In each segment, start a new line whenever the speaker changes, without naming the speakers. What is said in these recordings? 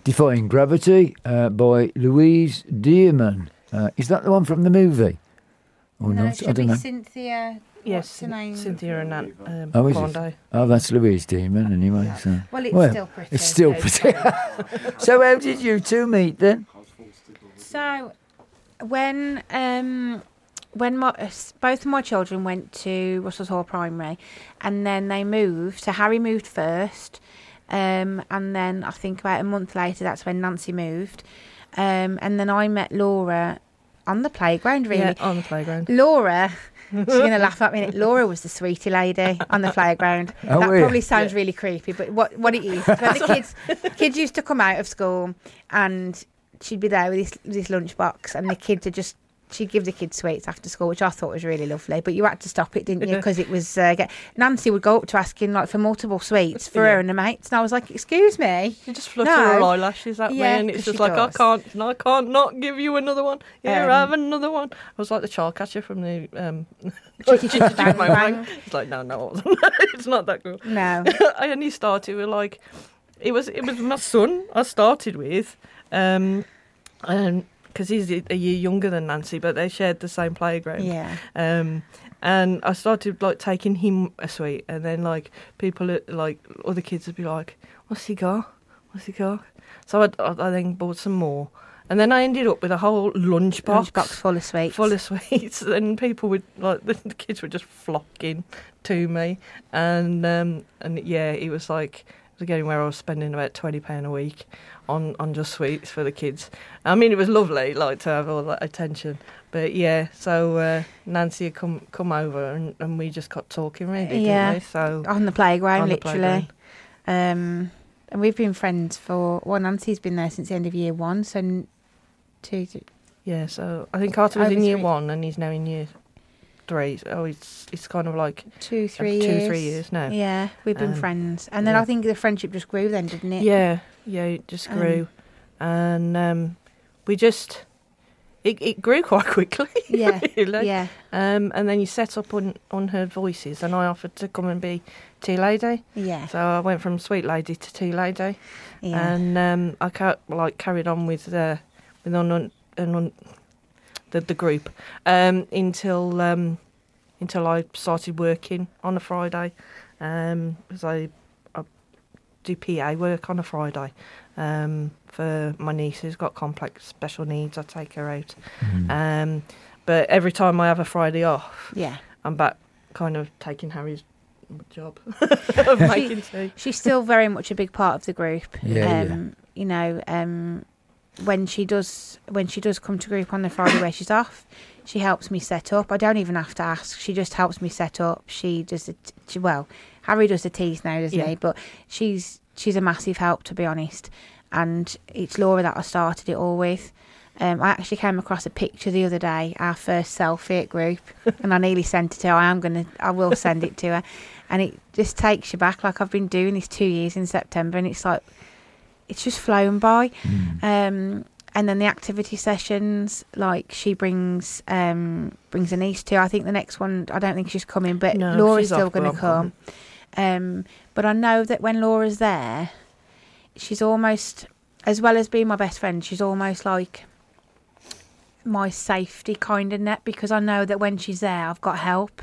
Defying Gravity by Louise Dearman. Is that the one from the movie? Or
No,
not?
it
I
should
don't
be
know.
Cynthia.
Yes,
What's her name?
Cynthia and Nat
Oh, is it?
Bondi.
Oh, that's Louise Dearman anyway. So.
Well, it's still pretty.
It's still
Yeah, it's
pretty. So how did you two meet then?
So, when both of my children went to Russell's Hall Primary, and then they moved. So Harry moved first, and then I think about a month later, that's when Nancy moved, and then I met Laura on the playground. Really,
Yeah, on the playground.
Laura. She's going to laugh at me. Laura was the sweetie lady on the playground.
Oh,
that
yeah.
probably sounds really creepy, but what it is, when the kids used to come out of school and she'd be there with this lunchbox, and the kids would just, she'd give the kids sweets after school, which I thought was really lovely. But you had to stop it, didn't you? Because it was Nancy would go up to asking like for multiple sweets for her and the mates, and I was like, "Excuse me."
She just flutter her eyelashes at me, and it's just like,
does.
I can't not give you another one. Here, have another one. I was like the child catcher from the
Chicky Chicky Bang Bang.
It's like, no, it's not that good.
No.
I only started with like, it was my son I started with, and because he's a year younger than Nancy, but they shared the same playground.
Yeah.
And I started like taking him a sweet, and then like people like other kids would be like, "What's he got? What's he got?" So I then bought some more, and then I ended up with a whole lunchbox
full of sweets.
and people would like the kids were just flocking to me, and yeah, it was like. Again, where I was spending about £20 a week on just sweets for the kids. I mean, it was lovely, like to have all that attention. But yeah, so Nancy had come over and we just got talking, really, didn't we? So
on the playground,
on the
literally. And we've been friends Nancy's been there since the end of year 1, so 2.
Yeah, so I think Carter was in year 1 and he's now in year 3. Oh, it's kind of like
2-3 years.
2-3 years now.
Yeah, we've been friends, and then I think the friendship just grew then, didn't it?
Yeah, it just grew, and we just it grew quite quickly.
Yeah,
really.
Yeah.
And then you set up on her voices, and I offered to come and be tea lady.
Yeah.
So I went from sweet lady to tea lady.
Yeah.
And I carried on with the group until I started working on a Friday, because I do PA work on a Friday for my niece who's got complex special needs. I take her out, but every time I have a Friday off, I'm back kind of taking Harry's job of making tea.
She's still very much a big part of the group. You know, when she does come to group on the Friday where she's off, she helps me set up. I don't even have to ask. She just helps me set up. She does Harry does the teas now, doesn't he? But she's a massive help, to be honest. And it's Laura that I started it all with. I actually came across a picture the other day, our first selfie at group, and I nearly sent it to her. I will send it to her. And it just takes you back. Like, I've been doing this 2 years in September, and it's like, it's just flown by. And then the activity sessions, like she brings a niece to. I think the next one, I don't think she's coming, but
no,
Laura's still going to come. But I know that when Laura's there, she's almost, as well as being my best friend, she's almost like my safety kind of net, because I know that when she's there, I've got help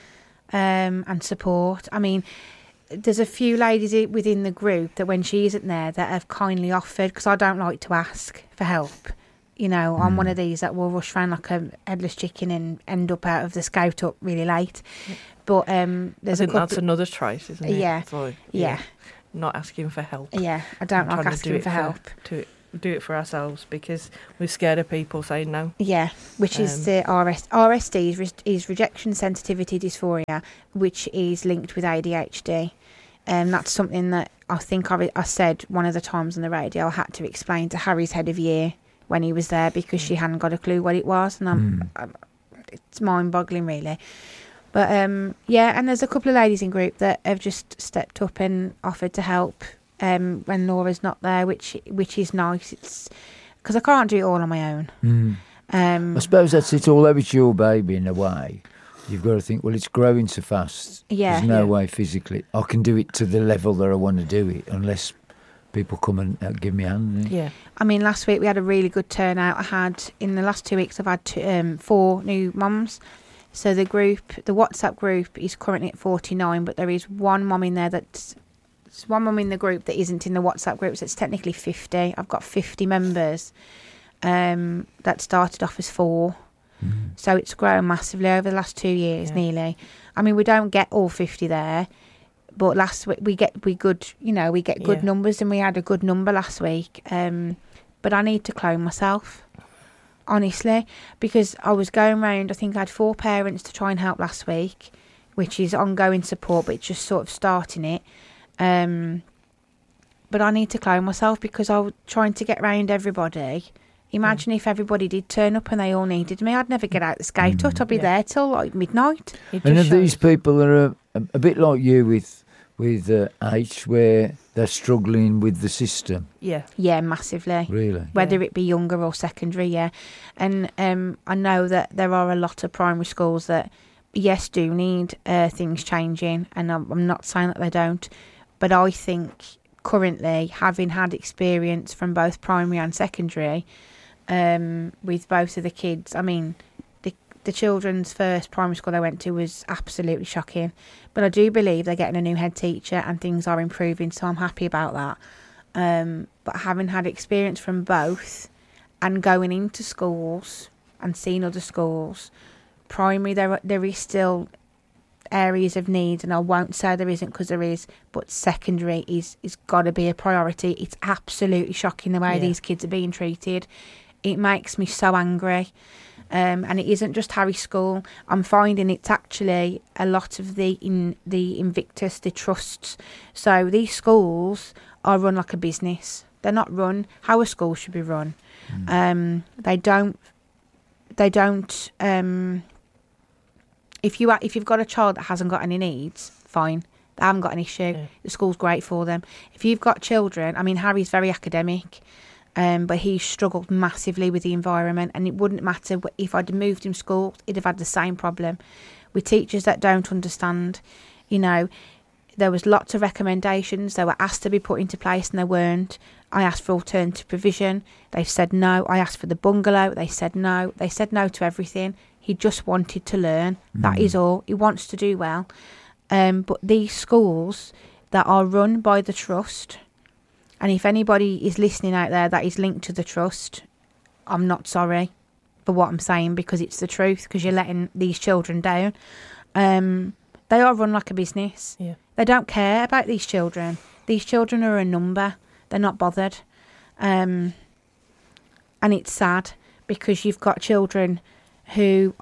and support. I mean, there's a few ladies within the group that when she isn't there that have kindly offered, because I don't like to ask for help. You know, I'm one of these that will rush around like a headless chicken and end up out of the scout up really late. But there's
that's another trait, isn't it?
Yeah.
It's like,
yeah.
Not asking for help.
Yeah, I don't like asking for help.
Do it for ourselves, because we're scared of people saying no.
Yeah, which is the RSD is rejection sensitivity dysphoria, which is linked with ADHD. And that's something that I think I said one of the times on the radio. I had to explain to Harry's head of year when he was there, because she hadn't got a clue what it was, and it's mind-boggling, really. But yeah, and there's a couple of ladies in group that have just stepped up and offered to help when Laura's not there, which is nice. It's because I can't do it all on my own.
I suppose that's it. Although it's your baby in a way, you've got to think, well, it's growing so fast.
Yeah.
There's no way physically I can do it to the level that I want to do it, unless people come and give me a hand.
Yeah.
I mean, last week we had a really good turnout. In the last 2 weeks, I've had 4 new mums. So the WhatsApp group is currently at 49, but there is one mum in there one mum in the group that isn't in the WhatsApp group, so it's technically 50. I've got 50 members that started off as 4. So it's grown massively over the last 2 years, nearly. I mean, we don't get all 50 there, but last week we get good numbers, and we had a good number last week. But I need to clone myself, honestly, because I was going round. I think I had 4 parents to try and help last week, which is ongoing support, but it's just sort of starting it. But I need to clone myself because I was trying to get round everybody. Imagine if everybody did turn up and they all needed me. I'd never get out the skate hut. I'd be there till like midnight.
And if these people are a bit like you with H, where they're struggling with the system.
Yeah, massively.
Really?
Whether it be younger or secondary, yeah. And I know that there are a lot of primary schools that, yes, do need things changing, and I'm not saying that they don't, but I think currently, having had experience from both primary and secondary, with both of the kids, I mean, the children's first primary school I went to was absolutely shocking, but I do believe they're getting a new head teacher and things are improving, so I'm happy about that. But having had experience from both and going into schools and seeing other schools, primary there is still areas of need, and I won't say there isn't because there is, but secondary is got to be a priority. It's absolutely shocking the way these kids are being treated. It makes me so angry. And it isn't just Harry's school. I'm finding it's actually a lot of the Invictus, the trusts. So these schools are run like a business. They're not run how a school should be run. They don't. If you've got a child that hasn't got any needs, fine. They haven't got an issue. Yeah. The school's great for them. If you've got children, I mean, Harry's very academic, but he struggled massively with the environment, and it wouldn't matter if I'd moved him schools, he'd have had the same problem. With teachers that don't understand, there was lots of recommendations. They were asked to be put into place and they weren't. I asked for alternative provision. They've said no. I asked for the bungalow. They said no. They said no to everything. He just wanted to learn. That is all. He wants to do well. But these schools that are run by the trust, and if anybody is listening out there that is linked to the trust, I'm not sorry for what I'm saying, because it's the truth, because you're letting these children down. They are run like a business. Yeah. They don't care about these children. These children are a number. They're not bothered. And it's sad, because you've got children who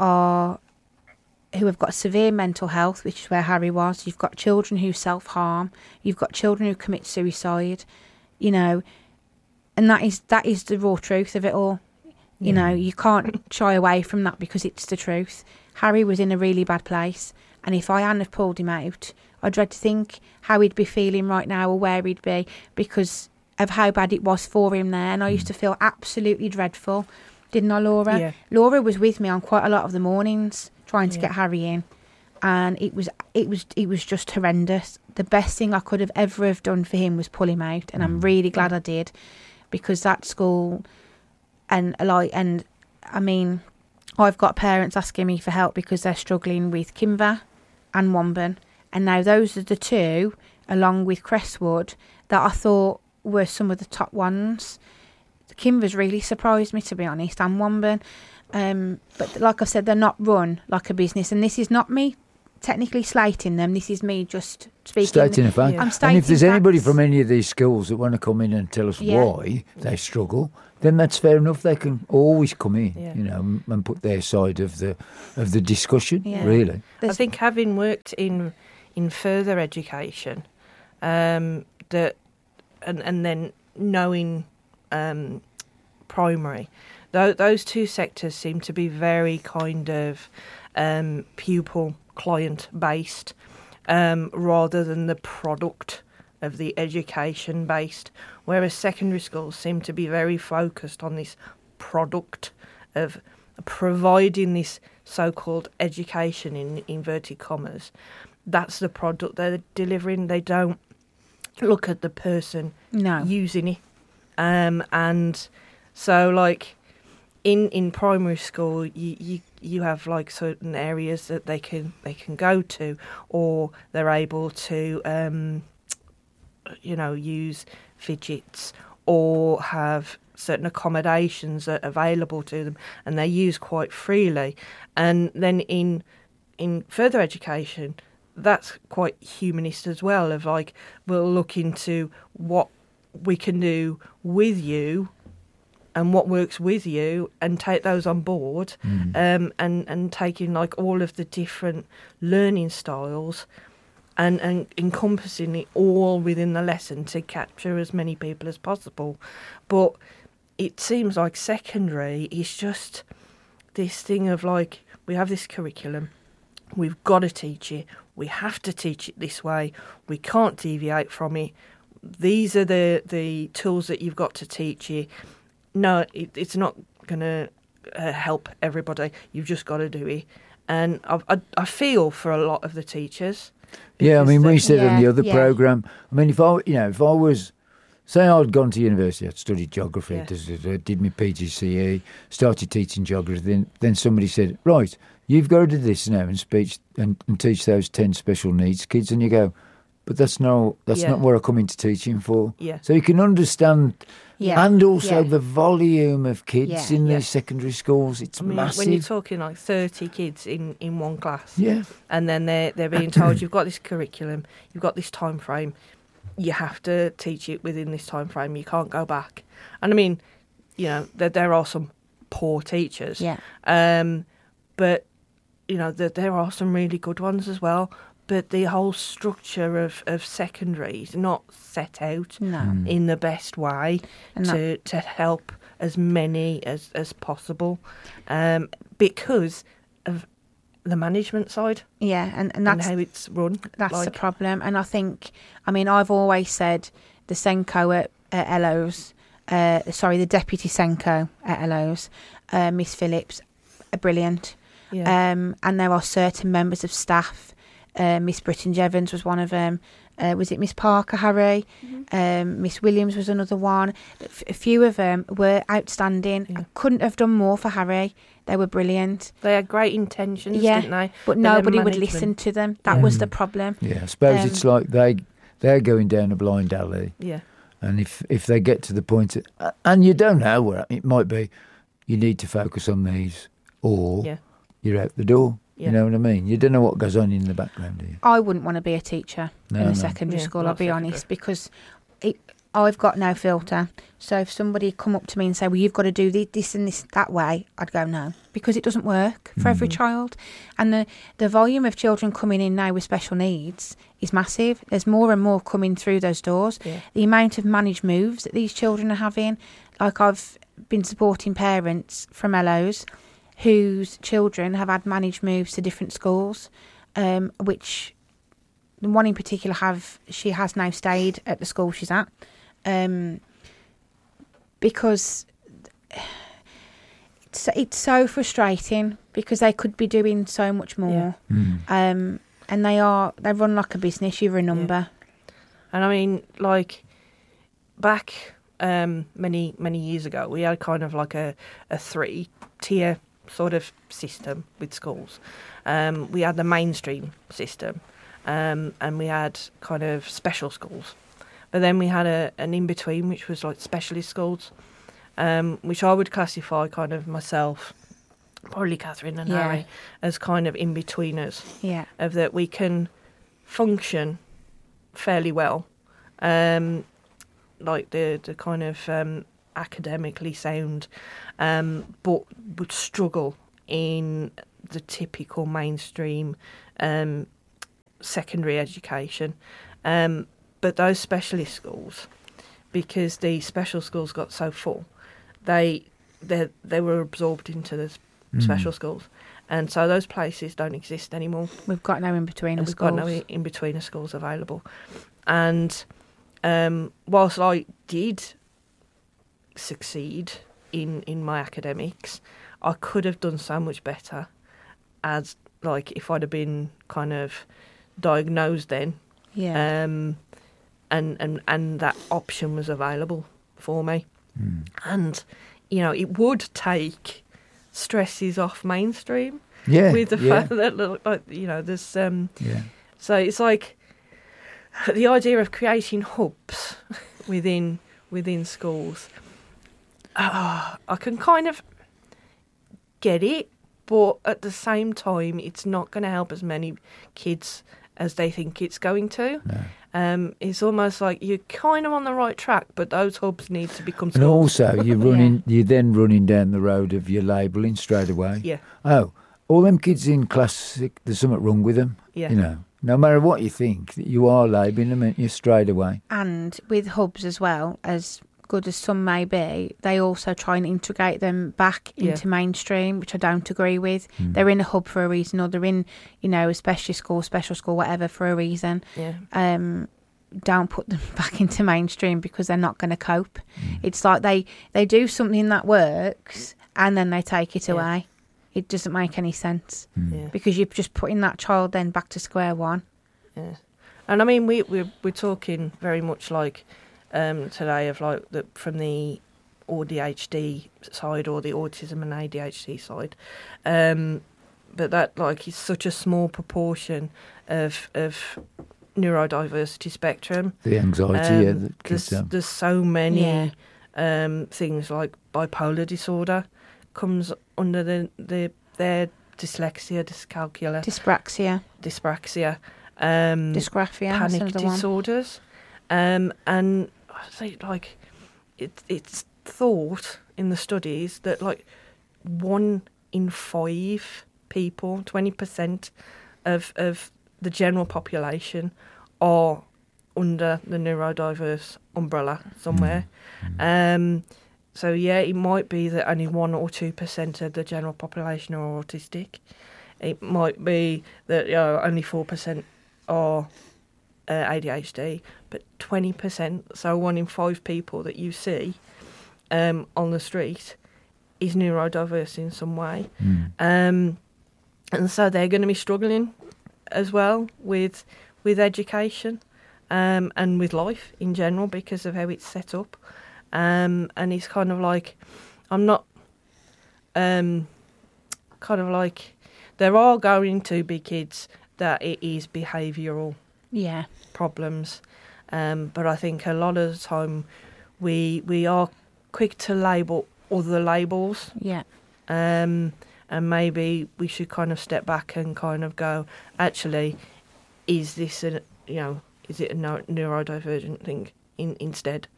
have got severe mental health, which is where Harry was. You've got children who self-harm. You've got children who commit suicide, and that is the raw truth of it all. You can't shy away from that, because it's the truth. Harry was in a really bad place, and if I hadn't have pulled him out, I dread to think how he'd be feeling right now, or where he'd be, because of how bad it was for him there. And I used to feel absolutely dreadful, didn't I, Laura? Yeah. Laura was with me on quite a lot of the mornings trying to get Harry in, and it was just horrendous. The best thing I could have ever have done for him was pull him out, and I'm really glad I did, because that school, and I mean, I've got parents asking me for help because they're struggling with Kinver and Womben, and now those are the two, along with Crestwood, that I thought were some of the top ones. Kinver's really surprised me, to be honest, and Womben. But like I said, they're not run like a business, and this is not me technically slating them. This is me just speaking.
Stating a fact. I'm stating, and if there's anybody from any of these schools that want to come in and tell us why they struggle, then that's fair enough. They can always come in, and put their side of the discussion. Yeah. Really,
I think having worked in further education, that and then knowing primary, those two sectors seem to be very kind of pupil client based, rather than the product of the education based, whereas secondary schools seem to be very focused on this product of providing this so-called education in inverted commas. That's the product they're delivering. They don't look at the person
No.
using it. And so, like, in primary school, you have like certain areas that they can go to, or they're able to use fidgets or have certain accommodations that are available to them, and they use quite freely. And then in further education, that's quite humanist as well, of like, we'll look into what we can do with you and what works with you, and take those on board, and taking like all of the different learning styles and encompassing it all within the lesson to capture as many people as possible. But it seems like secondary is just this thing of like, we have this curriculum, we've got to teach it, we have to teach it this way, we can't deviate from it, these are the tools that you've got to teach it. No, it's not going to help everybody, you've just got to do it. And I feel for a lot of the teachers.
Yeah, I mean, we said on the other programme, I mean, if I was, say I'd gone to university, I'd studied geography, did my PGCE, started teaching geography, then somebody said, right, you've got to do this now and teach those 10 special needs kids, and you go, but that's not what I come into teaching for.
Yeah.
So you can understand, and also the volume of kids in these secondary schools, it's massive.
When you're talking like 30 kids in one class,
yeah,
and then they're being told, you've got this curriculum, you've got this time frame, you have to teach it within this time frame, you can't go back. And I mean, there are some poor teachers, but there are some really good ones as well. But the whole structure of secondary is not set out in the best way to help as many as possible, because of the management side.
Yeah, and that's
how it's run.
That's the problem. And I think, I've always said the Senko at Ellows, the Deputy Senko at Ellows, Miss Phillips, are brilliant.
Yeah.
And there are certain members of staff. Miss Britton Jevons was one of them. Was it Miss Parker, Harry? Mm-hmm. Miss Williams was another one. A few of them were outstanding. I couldn't have done more for Harry. They were brilliant.
They had great intentions, didn't they?
But nobody would listen to them. That was the problem.
Yeah, I suppose it's like they're going down a blind alley.
Yeah.
And if they get to the point, and you don't know where it might be, you need to focus on these, or you're out the door. Yeah. You know what I mean? You don't know what goes on in the background, do you?
I wouldn't want to be a teacher in a secondary school, I'll be honest, because I've got no filter. So if somebody come up to me and say, well, you've got to do this and this that way, I'd go, no, because it doesn't work for every child. And the volume of children coming in now with special needs is massive. There's more and more coming through those doors. Yeah. The amount of managed moves that these children are having, like I've been supporting parents from Ellows whose children have had managed moves to different schools, which the one in particular she has now stayed at the school she's at, because it's so frustrating, because they could be doing so much more, and they run like a business. You're a number,
and I mean, like back many years ago, we had kind of like a 3-tier sort of system with schools. We had the mainstream system, and we had kind of special schools. But then we had an in-between, which was like specialist schools, which I would classify kind of myself, probably Catherine and Harry, as kind of in-betweeners. Yeah. Of that we can function fairly well, like the kind of academically sound, but would struggle in the typical mainstream secondary education. But those specialist schools, because the special schools got so full, they were absorbed into the special schools, and so those places don't exist anymore.
We've got no in-betweener schools.
We've got no in-betweener schools available, and whilst I did succeed in my academics, I could have done so much better, as like if I'd have been kind of diagnosed then. and that option was available for me.
Mm.
And, you know, it would take stresses off mainstream.
Yeah.
With the fact that, like, you know, there's... So it's like the idea of creating hubs within schools. I can kind of get it, but at the same time, it's not going to help as many kids as they think it's going to.
No.
It's almost like you're kind of on the right track, but those hubs need to become schools.
And also, you're then running down the road of your labelling straight away.
Yeah.
Oh, all them kids in class 6, there's something wrong with them.
Yeah.
You know, no matter what you think, you are labelling them, aren't you, straight away.
And with hubs as well, as good as some may be, they also try and integrate them back into mainstream, which I don't agree with. They're in a hub for a reason, or they're in, you know, a special school, whatever, for a reason.
Yeah.
Don't put them back into mainstream because they're not going to cope. It's like they do something that works and then they take it away. It doesn't make any sense because you're just putting that child then back to square one.
Yeah. And I mean, we're talking very much like today of like from the ADHD side or the autism and ADHD side, but that like is such a small proportion of neurodiversity spectrum.
The anxiety, that kids have.
There's so many things like bipolar disorder comes under their dyslexia, dyscalculia,
dyspraxia,
dysgraphia, panic disorders, and I say like it's thought in the studies that like 1 in 5 people, 20% of the general population are under the neurodiverse umbrella somewhere. So yeah, it might be that only 1 or 2% of the general population are autistic. It might be that only 4% are ADHD, but 20%, so 1 in 5 people that you see on the street is neurodiverse in some way. And so they're going to be struggling as well with education and with life in general because of how it's set up. And it's kind of like, I'm not, kind of like, there are going to be kids that it is behavioural problems. But I think a lot of the time we are quick to label other labels. Yeah. And maybe we should kind of step back and kind of go, actually, is this is it a neurodivergent thing instead?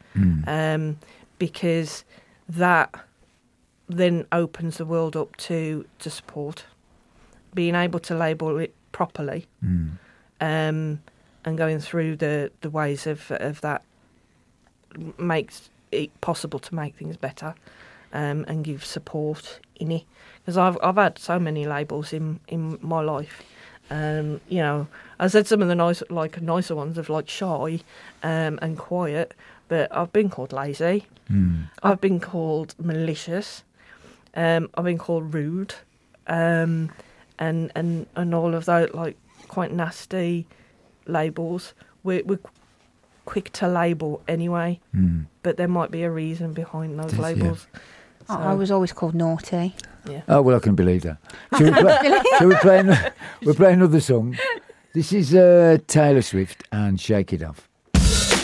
Because that then opens the world up to support, being able to label it properly, and going through the ways of that makes it possible to make things better, and give support in it. Because I've had so many labels in my life. I said some of the nicer ones of like shy and quiet, but I've been called lazy. I've been called malicious. I've been called rude, and all of those like quite nasty labels. We're quick to label anyway, but there might be a reason behind those labels.
Yeah. So. I was always called naughty.
Yeah. Oh well, I can believe that. Shall we play another song? This is Taylor Swift and Shake It Off.